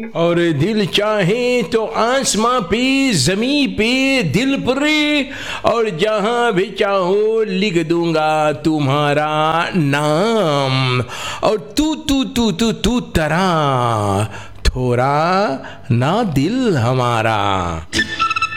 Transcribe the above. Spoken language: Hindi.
और दिल चाहे तो आसमां पे जमी पे दिल परे, और जहां भी चाहो लिख दूंगा तुम्हारा नाम। और तू तू तू तू तू तरा थोड़ा ना दिल हमारा।